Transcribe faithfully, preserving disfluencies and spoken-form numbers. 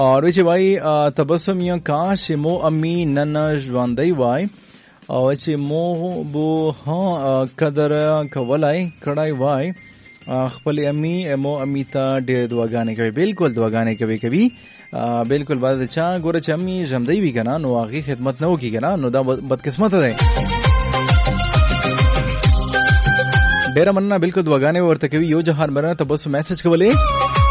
اور وچ وای تبسم یا کاش مو امی نن ژوندۍ وای او چې مو بو ها قدر کولای کړای وای خپل امی مو امی ته ډېر دعاګانې کوي. بالکل دعاګانې کوي کوي بالکل. بعد چا ګوره چې امی ژوندۍ وي کنه نو هغه خدمت نه وکي کنه نو دا بدقسمت ده. ډېر مننه. بالکل دعاګانې ورته کوي. یو جهان مرنه ته بس میسج کولې